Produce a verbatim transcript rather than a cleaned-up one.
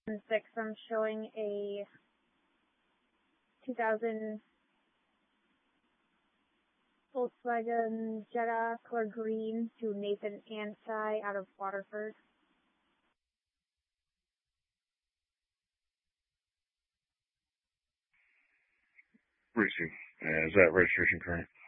six, I'm showing a two thousand Volkswagen Jetta color green to Nathan Ansai out of Waterford. Reaching. Uh, is that registration current?